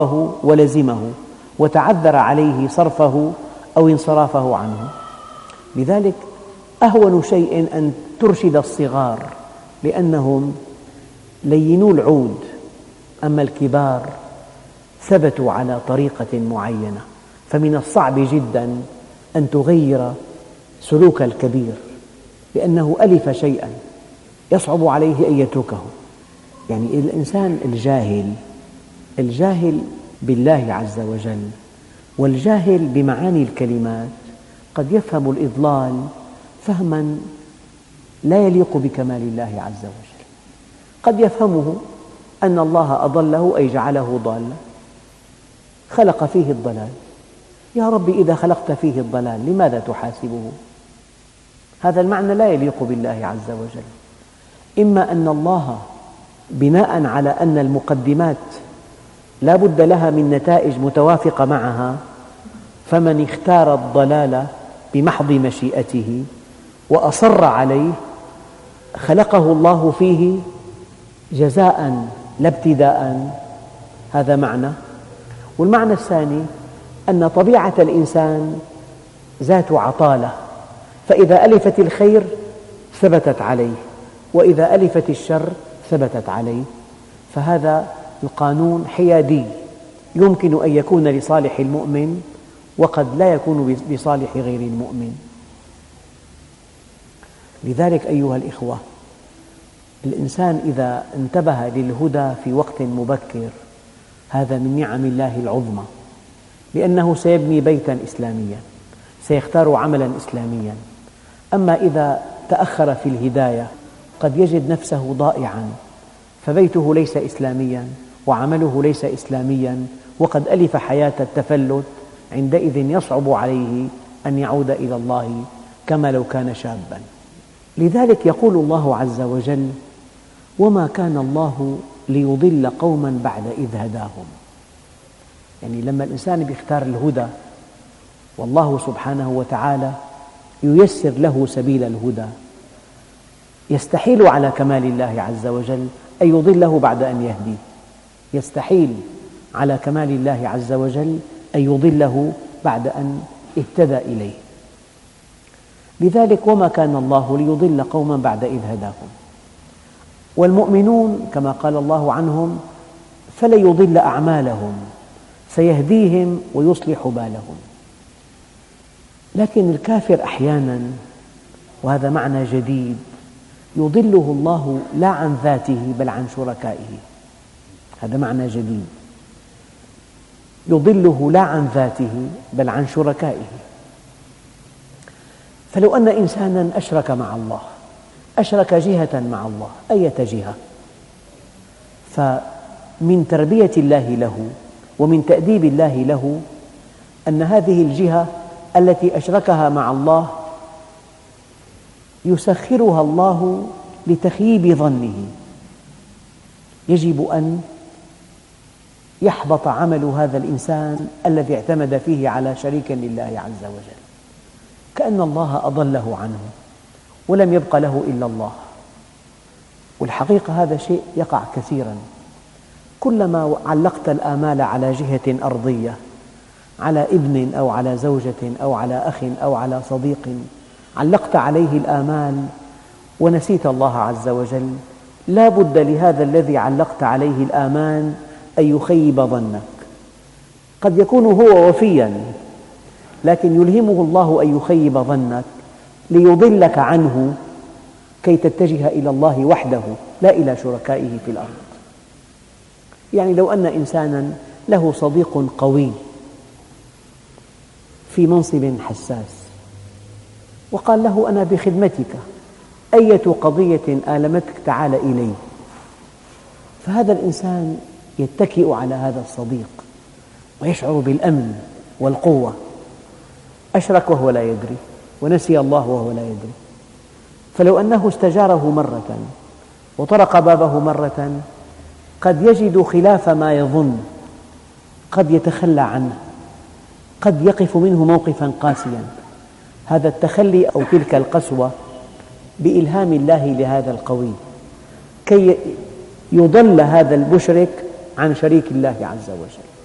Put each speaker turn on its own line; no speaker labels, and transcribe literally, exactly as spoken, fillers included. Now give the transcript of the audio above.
ولزمه وتعذر عليه صرفه أو انصرافه عنه. لذلك أهون شيء أن ترشد الصغار لأنهم لينوا العود، أما الكبار ثبتوا على طريقة معينة، فمن الصعب جدا أن تغير سلوك الكبير لأنه ألف شيئا يصعب عليه أن يتركه. يعني الإنسان الجاهل الجاهل بالله عز وجل والجاهل بمعاني الكلمات قد يفهم الإضلال فهما لا يليق بكمال الله عز وجل. قد يفهمه أن الله أضله أي جعله ضالا، خلق فيه الضلال. يا رب إذا خلقت فيه الضلال لماذا تحاسبه؟ هذا المعنى لا يليق بالله عز وجل. إما أن الله بناء على أن المقدمات لا بد لها من نتائج متوافقة معها، فمن اختار الضلال بمحض مشيئته وأصر عليه خلقه الله فيه جزاء لا ابتداء. هذا معنى. والمعنى الثاني أن طبيعة الإنسان ذات عطالة، فإذا ألفت الخير ثبتت عليه، وإذا ألفت الشر ثبتت عليه. فهذا القانون حيادي، يمكن أن يكون لصالح المؤمن وقد لا يكون لصالح غير المؤمن. لذلك أيها الإخوة، الإنسان إذا انتبه للهدى في وقت مبكر هذا من نعم الله العظمى، لأنه سيبني بيتا إسلاميا، سيختار عملا إسلاميا. أما إذا تأخر في الهداية قد يجد نفسه ضائعا، فبيته ليس إسلاميا وعمله ليس إسلاميا وقد ألف حياة التفلت، عندئذ يصعب عليه أن يعود إلى الله كما لو كان شابا. لذلك يقول الله عز وجل: وما كان الله ليضل قوما بعد إذ هداهم. يعني لما الإنسان يختار الهدى والله سبحانه وتعالى ييسر له سبيل الهدى، يستحيل على كمال الله عز وجل أن يضله بعد أن يهديه، يستحيل على كمال الله عز وجل أن يضله بعد أن اهتدى إليه. لذلك وما كان الله ليضل قوما بعد إذ هداهم. والمؤمنون كما قال الله عنهم: فلن يضل أعمالهم سيهديهم ويصلح بالهم. لكن الكافر أحيانا، وهذا معنى جديد، يضله الله لا عن ذاته بل عن شركائه. هذا معنى جديد، يضله لا عن ذاته بل عن شركائه. فلو أن إنسانا أشرك مع الله، أشرك جهة مع الله، أية جهة، فمن تربية الله له ومن تأديب الله له أن هذه الجهة التي أشركها مع الله يسخرها الله لتخييب ظنه، يجب أن يحبط عمل هذا الإنسان الذي اعتمد فيه على شريك لله عز وجل، كأن الله أضله عنه ولم يبق له إلا الله. والحقيقة هذا شيء يقع كثيرا. كلما علقت الآمال على جهة أرضية، على ابن أو على زوجة أو على أخ أو على صديق، علقت عليه الآمال ونسيت الله عز وجل، لا بد لهذا الذي علقت عليه الآمال أن يخيب ظنك. قد يكون هو وفيا، لكن يلهمه الله أن يخيب ظنك ليضلك عنه كي تتجه إلى الله وحده لا إلى شركائه في الأرض. يعني لو أن إنسانا له صديق قوي في منصب حساس وقال له: أنا بخدمتك، أية قضية آلمتك تعال إلي، فهذا الإنسان يتكئ على هذا الصديق ويشعر بالأمن والقوة. أشرك وهو لا يدري، ونسي الله وهو لا يدري. فلو أنه استجاره مرة وطرق بابه مرة قد يجد خلاف ما يظن، قد يتخلى عنه، قد يقف منه موقفا قاسيا. هذا التخلي أو تلك القسوة بإلهام الله لهذا القوي كي يضل هذا المشرك عن شريك الله عز وجل.